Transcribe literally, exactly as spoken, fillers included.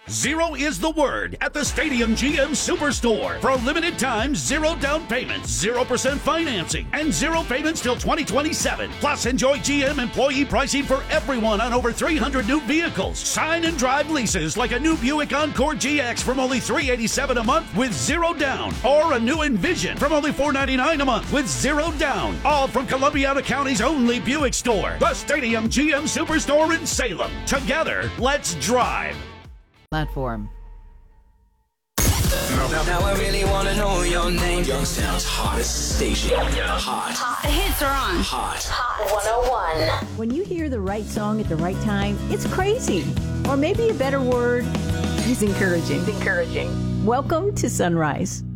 Zero is the word at the Stadium G M Superstore. For a limited time, zero down payments, zero percent financing, and zero payments till twenty twenty-seven. Plus, enjoy G M employee pricing for everyone on over three hundred new vehicles. Sign and drive leases like a new Buick Encore G X from only three hundred eighty-seven dollars a month with zero down, or a new Envision from only four hundred ninety-nine dollars a month with zero down. All from Columbiana County's only Buick store, the Stadium G M Superstore in Salem. Together, let's drive. Platform. Now, now I really want to know your name. Youngstown's hottest station. Hot. Hot. The hits are on. Hot. Hot one oh one. When you hear the right song at the right time, it's crazy. Or maybe a better word is encouraging. It's encouraging. Welcome to Sunrise.